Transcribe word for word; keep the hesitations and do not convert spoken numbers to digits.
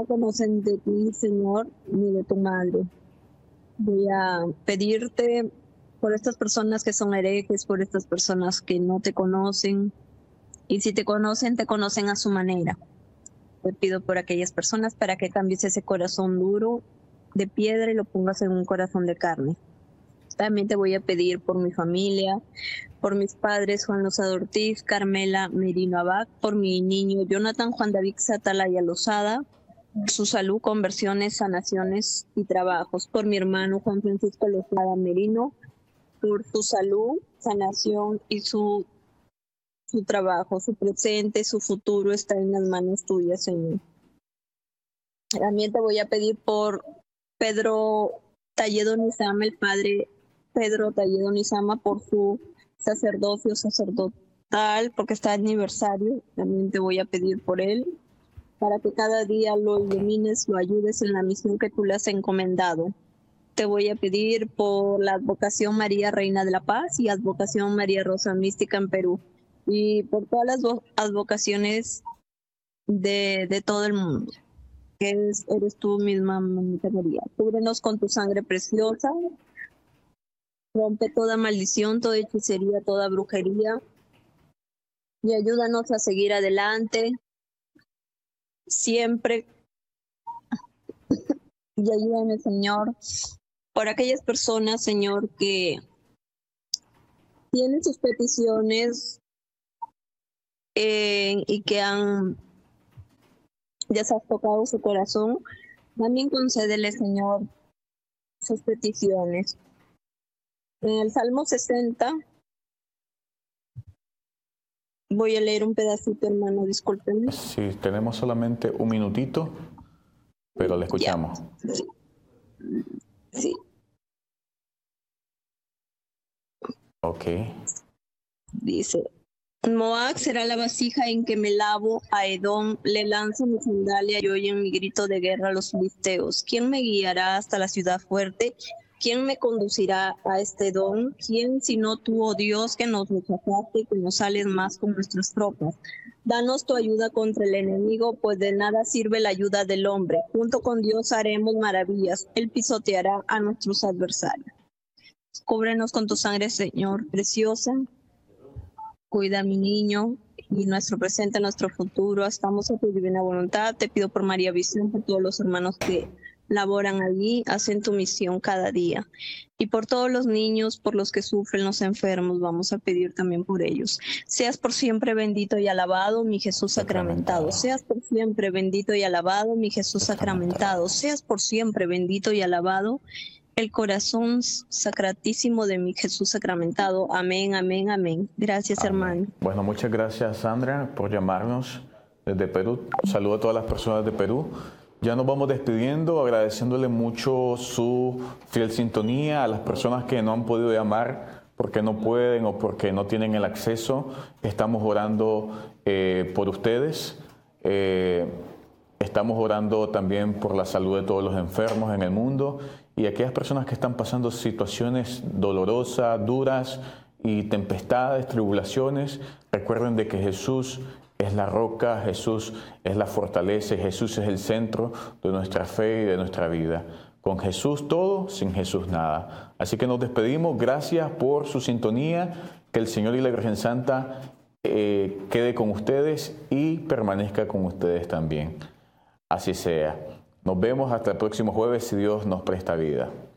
no conocen de ti, Señor, ni de tu madre. Voy a pedirte por estas personas que son herejes, por estas personas que no te conocen, y si te conocen, te conocen a su manera. Te pido por aquellas personas para que cambies ese corazón duro de piedra y lo pongas en un corazón de carne. También te voy a pedir por mi familia, por mis padres Juan Lozada Ortiz, Carmela Merino Abad, por mi niño Jonathan Juan David Satalaya Lozada, su salud, conversiones, sanaciones y trabajos, por mi hermano Juan Francisco Lozada Merino, por su salud, sanación y su, su trabajo, su presente, su futuro está en las manos tuyas, Señor. También te voy a pedir por Pedro Talledo Nizama, el padre Pedro Talledo Nizama, por su sacerdocio sacerdotal, porque está de aniversario. También te voy a pedir por él, para que cada día lo ilumines, lo ayudes en la misión que tú le has encomendado. Te voy a pedir por la advocación María Reina de la Paz y advocación María Rosa Mística en Perú, y por todas las advocaciones de, de todo el mundo, que eres, eres tú misma, mamita María. Cúbrenos con tu sangre preciosa, rompe toda maldición, toda hechicería, toda brujería, y ayúdanos a seguir adelante siempre. Y ayúdame, Señor, por aquellas personas, Señor, que tienen sus peticiones eh, y que han ya se ha tocado su corazón. También concédele, Señor, sus peticiones. En el Salmo sesenta, voy a leer un pedacito, hermano, discúlpenme. Sí, tenemos solamente un minutito, pero le escuchamos. Ya. Sí. Sí. Ok. Dice: Moab será la vasija en que me lavo, a Edom le lanzo mi sandalia y oyen mi grito de guerra a los filisteos. ¿Quién me guiará hasta la ciudad fuerte? ¿Quién me conducirá a este Edom? ¿Quién sino tú, oh Dios, que nos rechazaste y que nos sales más con nuestras tropas? Danos tu ayuda contra el enemigo, pues de nada sirve la ayuda del hombre. Junto con Dios haremos maravillas. Él pisoteará a nuestros adversarios. Cúbrenos con tu sangre, Señor, preciosa. Cuida a mi niño y nuestro presente, nuestro futuro. Estamos a tu divina voluntad. Te pido por María Visión, por todos los hermanos que laboran allí, hacen tu misión cada día. Y por todos los niños, por los que sufren, los enfermos, vamos a pedir también por ellos. Seas por siempre bendito y alabado, mi Jesús sacramentado. Seas por siempre bendito y alabado, mi Jesús sacramentado. Seas por siempre bendito y alabado, el corazón sacratísimo de mi Jesús sacramentado. Amén, amén, amén. Gracias, amén, hermano. Bueno, muchas gracias, Sandra, por llamarnos desde Perú. Un saludo a todas las personas de Perú. Ya nos vamos despidiendo, agradeciéndole mucho su fiel sintonía a las personas que no han podido llamar porque no pueden o porque no tienen el acceso. Estamos orando eh, por ustedes. Eh, estamos orando también por la salud de todos los enfermos en el mundo y aquellas personas que están pasando situaciones dolorosas, duras y tempestades, tribulaciones. Recuerden de que Jesús es la roca, Jesús es la fortaleza, Jesús es el centro de nuestra fe y de nuestra vida. Con Jesús todo, sin Jesús nada. Así que nos despedimos. Gracias por su sintonía. Que el Señor y la Virgen Santa eh, quede con ustedes y permanezca con ustedes también. Así sea. Nos vemos hasta el próximo jueves si Dios nos presta vida.